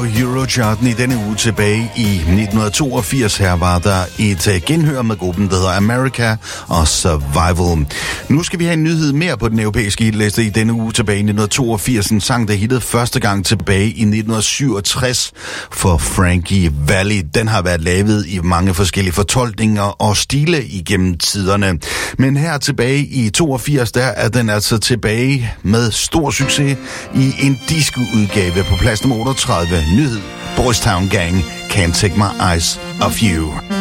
på Eurocharten i denne uge tilbage i 1982. Her var der et genhør med gruppen, der hedder America og Survival. Nu skal vi have en nyhed mere på den europæiske hitliste i denne uge tilbage i 1982. En sang, der hittede første gang tilbage i 1967 for Frankie Valli. Den har været lavet i mange forskellige fortolkninger og stile igennem tiderne. Men her tilbage i 82, der er den altså tilbage med stor succes i en disco-udgave på plads nummer 38. Nyhed: Boys Town Gang, Can't Take My Eyes Off You.